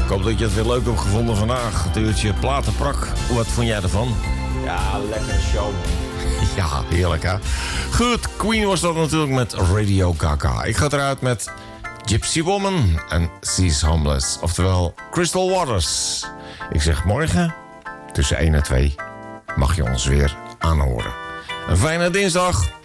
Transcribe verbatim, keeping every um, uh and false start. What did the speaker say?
hoop dat je het weer leuk hebt gevonden vandaag. Het uurtje platenprak. Wat vond jij ervan? Ja, lekkere show. Ja, heerlijk hè. Goed, Queen was dat natuurlijk met Radio Gaga. Ik ga eruit met Gypsy Woman en She's Homeless. Oftewel Crystal Waters. Ik zeg morgen tussen één en twee mag je ons weer aanhoren. Een fijne dinsdag.